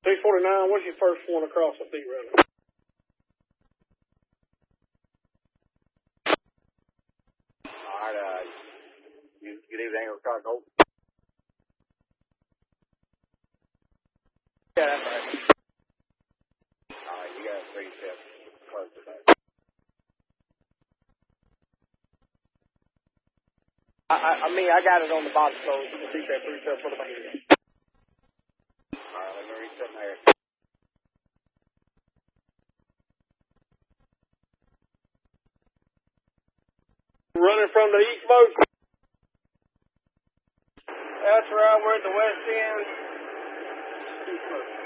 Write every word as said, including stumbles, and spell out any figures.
six forty-nine, what's your first one across the feet running? All right, uh, you, good evening, Angle Car Gold. Yeah, that's right. All right, you got three steps close to that. I, I, I mean, I got it on the box, so you can see that three steps for the main. All right, let me reset my air. Running from the east boat. That's right, we're at the west end. East boat.